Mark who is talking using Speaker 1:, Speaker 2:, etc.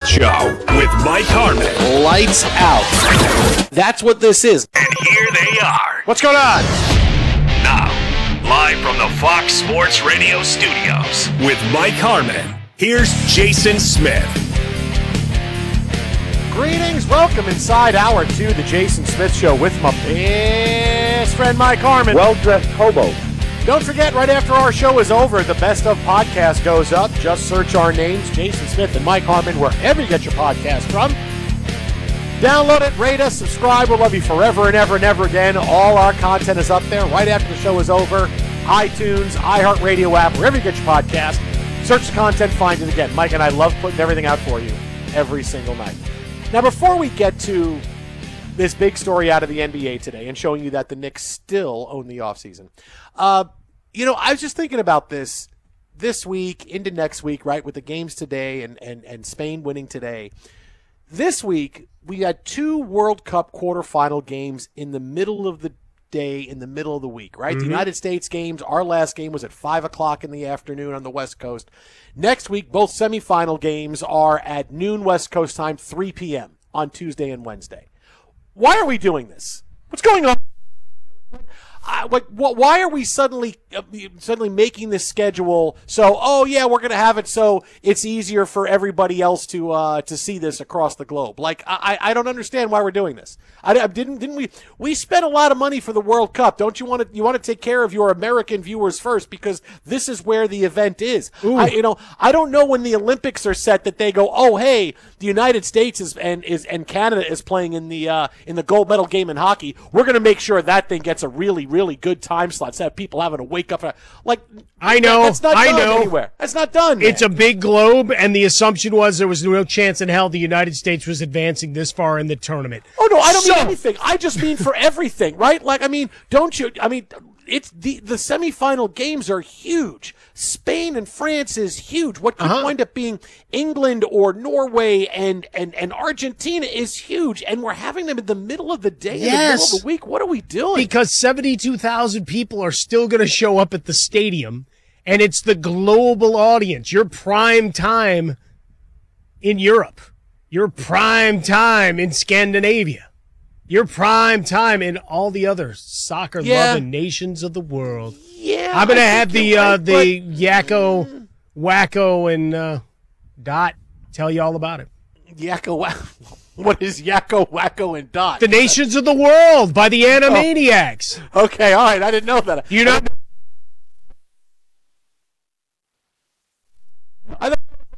Speaker 1: Show with Mike Harmon.
Speaker 2: Lights out. That's what this is.
Speaker 1: And here they are.
Speaker 2: What's going on?
Speaker 1: Now, live from the Fox Sports Radio studios with Mike Harmon, here's Jason Smith.
Speaker 2: Greetings. Welcome inside Hour 2, the Jason Smith Show with my best friend Mike Harmon.
Speaker 3: Well-dressed hobo.
Speaker 2: Don't forget, right after our show is over, the Best of podcast goes up. Just search our names, Jason Smith and Mike Harmon, wherever you get your podcast from. Download it, rate us, subscribe. We'll love you forever and ever and ever again. All our content is up there right after the show is over. iTunes, iHeartRadio app, wherever you get your podcast. Search the content, find it again. Mike and I love putting everything out for you every single night. Now, before we get to this big story out of the NBA today and showing you that the Knicks still own the offseason, I was just thinking about this week into next week, right, with the games today and Spain winning today. This week, we had 2 World Cup quarterfinal games in the middle of the day, in the middle of the week, right? Mm-hmm. The United States games, our last game was at 5 o'clock in the afternoon on the West Coast. Next week, both semifinal games are at noon West Coast time, 3 p.m. on Tuesday and Wednesday. Why are we doing this? What's going on? Why are we suddenly making this schedule so, we're going to have it so it's easier for everybody else to see this across the globe? Like, I don't understand why we're doing this. Didn't we spent a lot of money for the World Cup? Don't you want to take care of your American viewers first, because this is where the event is. I don't know when the Olympics are set that they go, the United States and Canada is playing in the gold medal game in hockey. We're going to make sure that thing gets a really, really good time slot. So have people having to wake up that's not done anywhere. That's not done.
Speaker 4: It's a big globe, and the assumption was there was no chance in hell the United States was advancing this far in the tournament.
Speaker 2: Oh no, I don't mean anything. I just mean for everything, right? It's the semifinal games are huge. Spain and France is huge. What could wind up being England or Norway and Argentina is huge. And we're having them in the middle of the day, in the middle of the week. What are we doing?
Speaker 4: Because 72,000 people are still going to show up at the stadium, and it's the global audience. Your prime time in Europe. Your prime time in Scandinavia. Your prime time in all the other soccer-loving nations of the world.
Speaker 2: Yeah,
Speaker 4: I'm going to have the Yakko, Wacko, and Dot tell you all about it.
Speaker 2: Yakko, Wacko. What is Yakko, Wacko, and Dot?
Speaker 4: The Nations of the World by the Animaniacs.
Speaker 2: Okay, all right. I didn't know that.
Speaker 4: You know?
Speaker 2: I thought